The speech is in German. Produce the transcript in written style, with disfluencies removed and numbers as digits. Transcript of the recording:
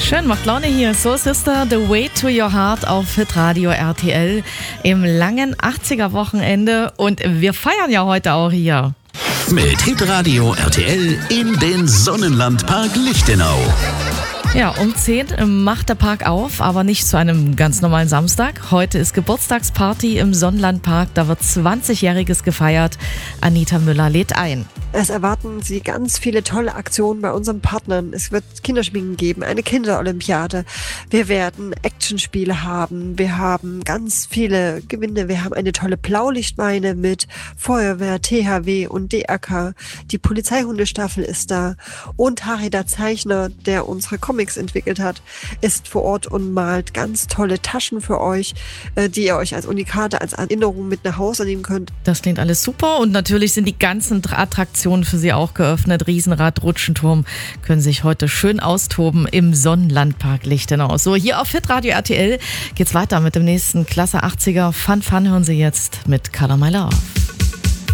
Schön, macht Laune hier. Soul Sister, The Way to Your Heart auf Hitradio RTL im langen 80er-Wochenende. Und wir feiern ja heute auch hier. Mit Hitradio RTL in den Sonnenlandpark Lichtenau. Ja, um 10 macht der Park auf, aber nicht zu einem ganz normalen Samstag. Heute ist Geburtstagsparty im Sonnenlandpark, da wird 20-Jähriges gefeiert. Anita Müller lädt ein. Es erwarten Sie ganz viele tolle Aktionen bei unseren Partnern. Es wird Kinderschminken geben, eine Kinderolympiade. Wir werden Actionspiele haben. Wir haben ganz viele Gewinne. Wir haben eine tolle Blaulichtmeile mit Feuerwehr, THW und DRK. Die Polizeihundestaffel ist da. Und Harry, der Zeichner, der unsere Comics entwickelt hat, ist vor Ort und malt ganz tolle Taschen für euch, die ihr euch als Unikate, als Erinnerung mit nach Hause nehmen könnt. Das klingt alles super und natürlich sind die ganzen Attraktionen für Sie auch geöffnet. Riesenrad, Rutschenturm können sich heute schön austoben im Sonnenlandpark Lichtenau. So, hier auf Hitradio RTL geht's weiter mit dem nächsten Klasse 80er Fun hören Sie jetzt mit Color My Love.